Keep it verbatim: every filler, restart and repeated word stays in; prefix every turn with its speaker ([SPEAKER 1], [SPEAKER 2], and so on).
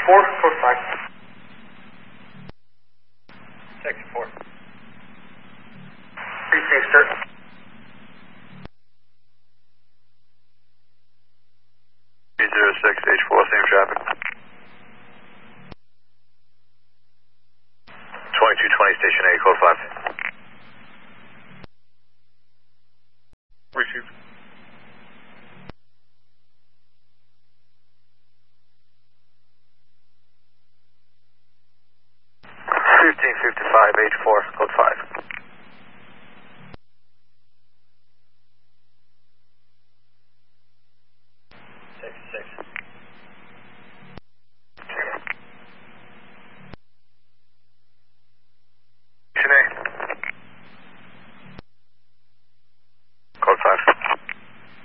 [SPEAKER 1] four, code five.
[SPEAKER 2] Section four.
[SPEAKER 1] Precinct start.
[SPEAKER 3] three zero six, H four, same traffic. twenty-two twenty, station eight, code five.
[SPEAKER 1] Received.
[SPEAKER 3] fifteen fifty-five, H four, code five.